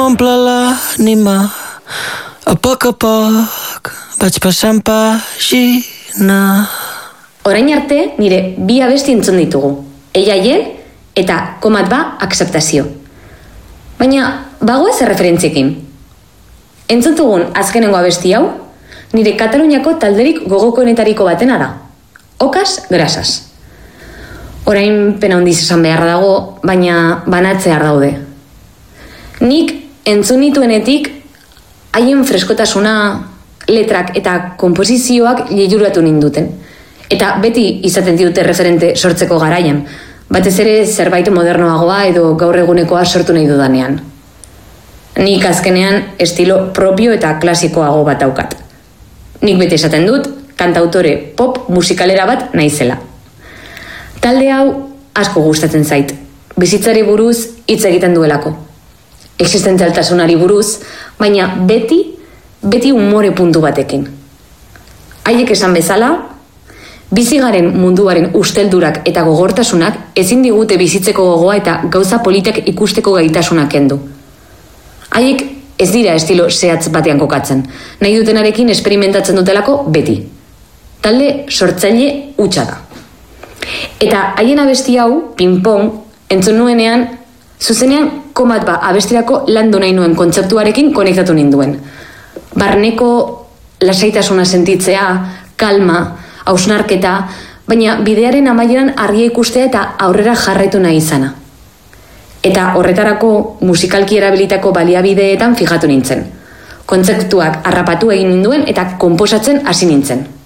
Omple l'ànima, a poc vaig passant pàgina. Orain arte nire bi abesti entzun ditugu, Ella y él eta Komat ba akzeptazio. Baina, bagoaz erreferentziekin. Entzun dugun azkenengo abesti hau, nire Kataluniako talderik gogokoenetariko batena da. Okas grasas. Orain pena handiz esan beharra dago, baina banatzear daude. Nik entzun nituenetik haien freskotasuna, letrak eta konposizioak liluratu ninduten. Eta beti izaten dute referente sortzeko garaian, batez ere zerbait modernoagoa edo gaur egunekoa sortu nahi dudanean. Nik azkenean estilo propio eta klasikoago bat daukat. Nik beti esaten dut, kantautore pop musikalera bat naizela. Talde hau asko gustatzen zait, bizitzari buruz hitz egiten duelako. Existentzialtasunari buruz, baina beti umore puntu batekin. Haiek esan bezala, bizigaren munduaren usteldurak eta gogortasunak ezin digute bizitzeko gogoa eta gauza politak ikusteko gaitasunak kendu. Haiek ez dira estilo zehatz batean kokatzen, nahi dutenarekin esperimentatzen dutelako beti. Talde sortzaile hutsa da. Eta haien abesti hau, ping-pong, entzun nuenean, zuzenean Komat ba abestirako landu nahi nuen kontzeptuarekin konektatu ninduen. Barneko lasaitasuna sentitzea, kalma, hausnarketa, baina bidearen amaieran argia ikustea eta aurrera jarraitu nahi izana. Eta horretarako musikalki erabilitako baliabideetan fijatu nintzen. Kontzeptuak harrapatu egin ninduen eta konposatzen hasi nintzen.